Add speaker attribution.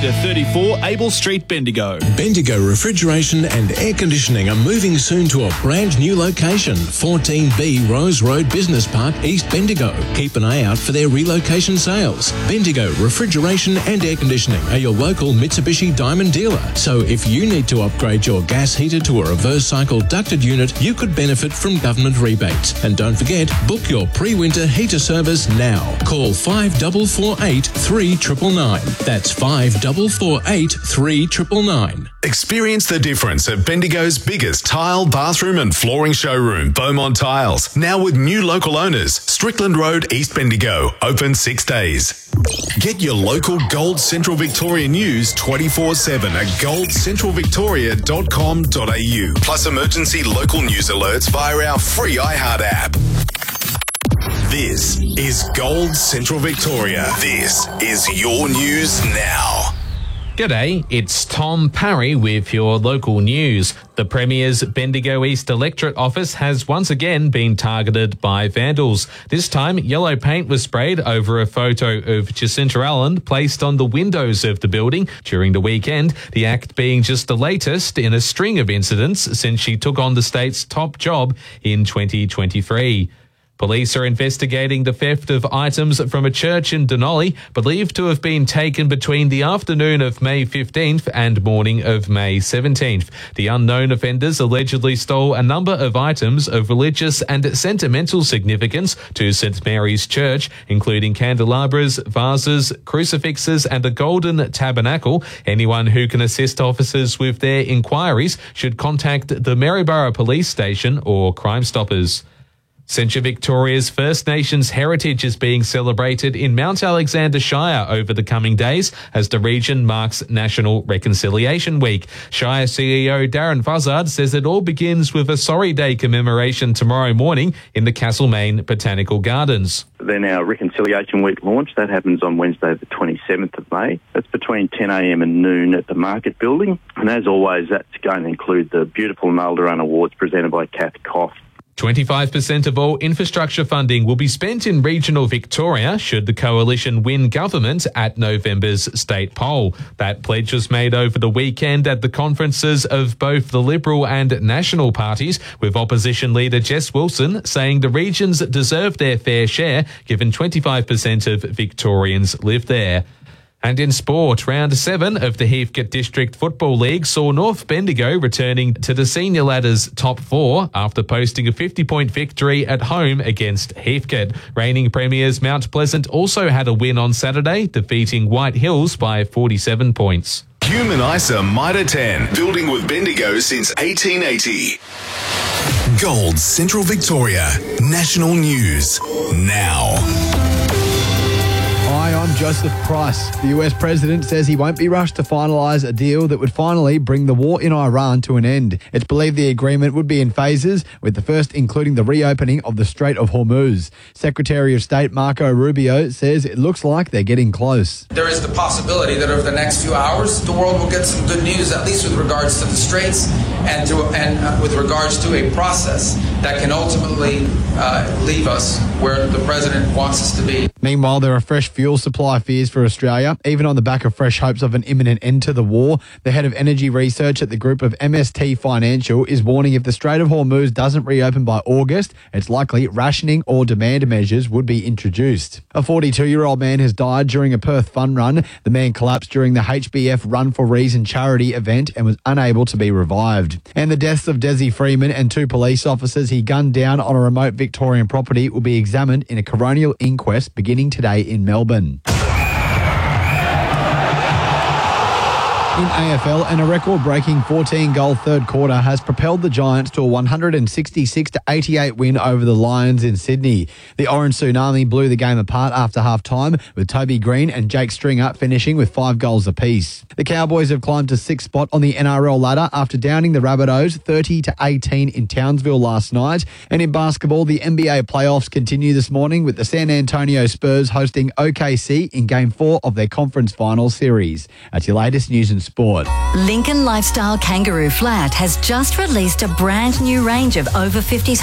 Speaker 1: to 34 Abel Street, Bendigo.
Speaker 2: Bendigo Refrigeration and Air Conditioning are moving soon to a brand new location, 14B Rose Road Business Park, East Bendigo. Keep an eye out for their relocation sales. Bendigo Refrigeration and Air Conditioning are your local Mitsubishi Diamond dealer. So if you need to upgrade your gas heater to a reverse cycle ducted unit, you could benefit from government rebates. And don't forget, book your pre-winter heater service now. Call 5448 3999. That's 5448 3999.
Speaker 3: Experience the difference at Bendigo's biggest tile, bathroom and flooring showroom, Beaumont Tiles. Now with new local owners, Strickland Road, East Bendigo, open 6 days. Get your local Gold Central Victoria news 24/7 at goldcentralvictoria.com.au. Plus emergency local news alerts via our free iHeart app. This is Gold Central Victoria. This is your news now.
Speaker 4: G'day, it's Tom Parry with your local news. The Premier's Bendigo East electorate office has once again been targeted by vandals. This time, yellow paint was sprayed over a photo of Jacinta Allen placed on the windows of the building during the weekend, the act being just the latest in a string of incidents since she took on the state's top job in 2023. Police are investigating the theft of items from a church in Denali, believed to have been taken between the afternoon of May 15th and morning of May 17th. The unknown offenders allegedly stole a number of items of religious and sentimental significance to St Mary's Church, including candelabras, vases, crucifixes and a golden tabernacle. Anyone who can assist officers with their inquiries should contact the Maryborough Police Station or Crime Stoppers. Central Victoria's First Nations heritage is being celebrated in Mount Alexander Shire over the coming days as the region marks National Reconciliation Week. Shire CEO Darren Fuzzard says it all begins with a Sorry Day commemoration tomorrow morning in the Castlemaine Botanical Gardens.
Speaker 5: Then our Reconciliation Week launch, that happens on Wednesday the 27th of May. That's between 10 a.m. and noon at the Market Building. And as always, that's going to include the beautiful Nalderun Awards presented by Kath Koff.
Speaker 4: 25% of all infrastructure funding will be spent in regional Victoria should the coalition win government at November's state poll. That pledge was made over the weekend at the conferences of both the Liberal and National parties, with opposition leader Jess Wilson saying the regions deserve their fair share, given 25% of Victorians live there. And in sport, round 7 of the Heathcote District Football League saw North Bendigo returning to the senior ladder's top 4 after posting a 50-point victory at home against Heathcote. Reigning premiers Mount Pleasant also had a win on Saturday, defeating White Hills by 47 points.
Speaker 3: Human ISA Mitre 10, building with Bendigo since 1880. Gold Central Victoria, national news now.
Speaker 6: Hi, I'm Joseph Price. The US president says he won't be rushed to finalise a deal that would finally bring the war in Iran to an end. It's believed the agreement would be in phases, with the first including the reopening of the Strait of Hormuz. Secretary of State Marco Rubio says it looks like they're getting close.
Speaker 7: There is the possibility that over the next few hours, the world will get some good news, at least with regards to the Straits and with regards to a process that can ultimately leave us where the president wants us to be.
Speaker 6: Meanwhile, there are fresh fuel supply fears for Australia, even on the back of fresh hopes of an imminent end to the war. The head of energy research at the group of MST Financial is warning if the Strait of Hormuz doesn't reopen by August, it's likely rationing or demand measures would be introduced. A 42-year-old man has died during a Perth fun run. The man collapsed during the HBF Run for Reason charity event and was unable to be revived. And the deaths of Desi Freeman and 2 police officers he gunned down on a remote Victorian property will be examined in a coronial inquest beginning today in Melbourne. In AFL, and a record-breaking 14-goal third quarter has propelled the Giants to a 166-88 win over the Lions in Sydney. The Orange Tsunami blew the game apart after half-time, with Toby Green and Jake Stringer finishing with 5 goals apiece. The Cowboys have climbed to 6th spot on the NRL ladder after downing the Rabbitohs 30-18 in Townsville last night. And in basketball, the NBA playoffs continue this morning with the San Antonio Spurs hosting OKC in Game 4 of their conference final series. That's your latest news and sport.
Speaker 8: Lincoln Lifestyle Kangaroo Flat has just released a brand new range of over 50s